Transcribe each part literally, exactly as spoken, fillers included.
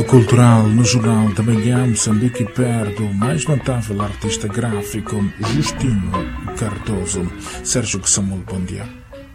cultural no Jornal da Manhã. Moçambique perde o mais notável artista gráfico, Justino Cardoso. Sérgio Samuel, bom dia.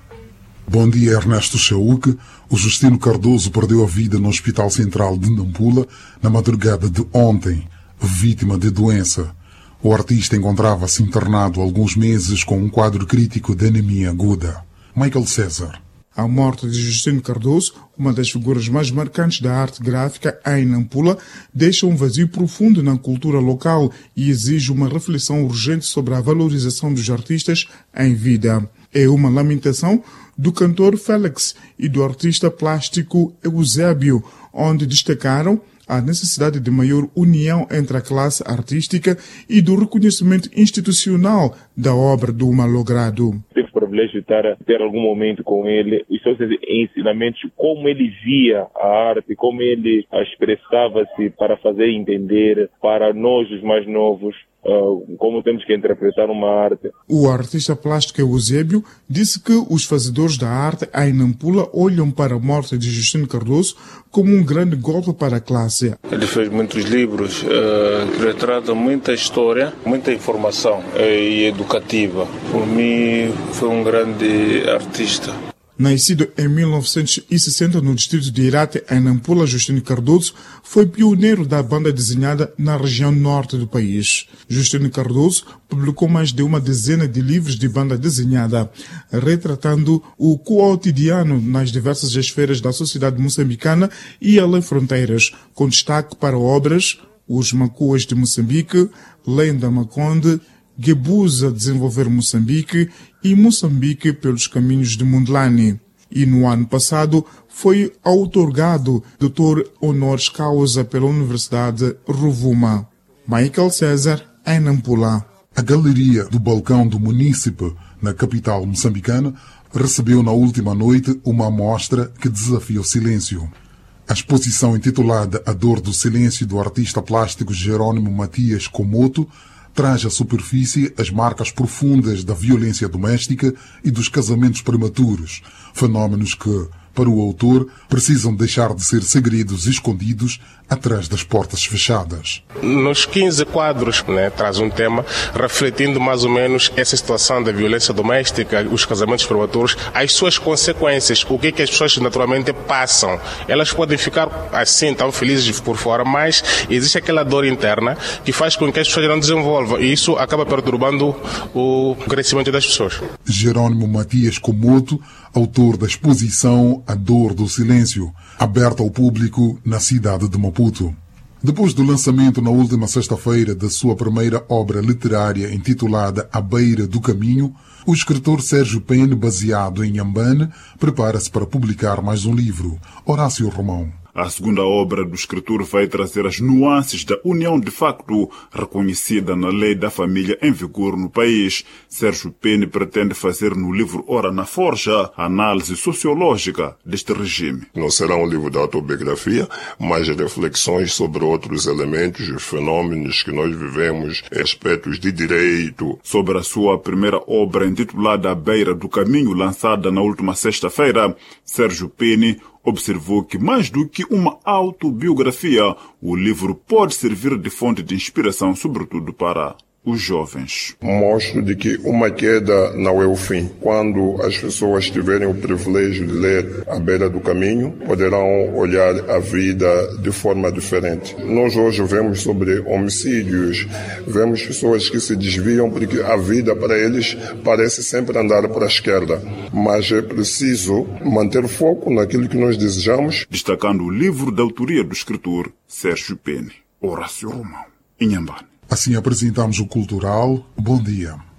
Bom dia, Ernesto Chauque. O Justino Cardoso perdeu a vida no Hospital Central de Nampula na madrugada de ontem, vítima de doença. O artista encontrava-se internado há alguns meses com um quadro crítico de anemia aguda. Michael César. A morte de Justino Cardoso, uma das figuras mais marcantes da arte gráfica em Nampula, deixa um vazio profundo na cultura local e exige uma reflexão urgente sobre a valorização dos artistas em vida. É uma lamentação do cantor Félix e do artista plástico Eusébio, onde destacaram a necessidade de maior união entre a classe artística e do reconhecimento institucional da obra do malogrado. Tive o privilégio de estar a ter algum momento com ele, os seus ensinamentos, como ele via a arte, como ele expressava-se para fazer entender para nós, os mais novos, Uh, como temos que interpretar uma arte. O artista plástico Eusébio disse que os fazedores da arte em Nampula olham para a morte de Justino Cardoso como um grande golpe para a classe. Ele fez muitos livros uh, que retratam muita história, muita informação uh, e educativa. Por mim, foi um grande artista. Nascido em mil novecentos e sessenta no distrito de Irate, em Nampula, Justino Cardoso foi pioneiro da banda desenhada na região norte do país. Justino Cardoso publicou mais de uma dezena de livros de banda desenhada, retratando o cotidiano nas diversas esferas da sociedade moçambicana e além fronteiras, com destaque para obras Os Macuas de Moçambique, Lenda Maconde, Gebusa Desenvolver Moçambique e Moçambique pelos Caminhos de Mundlane. E no ano passado foi outorgado doutor honoris causa pela Universidade Rovuma. Michael César, em Nampula. A Galeria do Balcão do Munícipe, na capital moçambicana, recebeu na última noite uma amostra que desafia o silêncio. A exposição intitulada A Dor do Silêncio do artista plástico Jerônimo Matias Comoto traz à superfície as marcas profundas da violência doméstica e dos casamentos prematuros, fenómenos que, para o autor, precisam deixar de ser segredos escondidos atrás das portas fechadas. Nos quinze quadros, né, traz um tema refletindo mais ou menos essa situação da violência doméstica, os casamentos prematuros, as suas consequências, o que, é que as pessoas naturalmente passam. Elas podem ficar assim, tão felizes por fora, mas existe aquela dor interna que faz com que as pessoas não desenvolvam e isso acaba perturbando o crescimento das pessoas. Jerônimo Matias Comoto, autor da exposição A Dor do Silêncio, aberta ao público na cidade de Maputo. Depois do lançamento na última sexta-feira da sua primeira obra literária intitulada À Beira do Caminho, o escritor Sérgio Pene, baseado em Inhambane, prepara-se para publicar mais um livro, Horácio Romão. A segunda obra do escritor vai trazer as nuances da união de facto reconhecida na lei da família em vigor no país. Sérgio Pene pretende fazer no livro Ora na Forja a análise sociológica deste regime. Não será um livro de autobiografia, mas reflexões sobre outros elementos, os fenômenos que nós vivemos, aspectos de direito. Sobre a sua primeira obra intitulada À Beira do Caminho, lançada na última sexta-feira, Sérgio Pene observou que, mais do que uma autobiografia, o livro pode servir de fonte de inspiração, sobretudo para os jovens. Mostro de que uma queda não é o fim. Quando as pessoas tiverem o privilégio de ler À Beira do Caminho, poderão olhar a vida de forma diferente. Nós hoje vemos sobre homicídios, vemos pessoas que se desviam porque a vida para eles parece sempre andar para a esquerda. Mas é preciso manter foco naquilo que nós desejamos. Destacando o livro da autoria do escritor Sérgio Pene, Horácio Romão, Inhambane. Assim apresentamos o Cultural. Bom dia.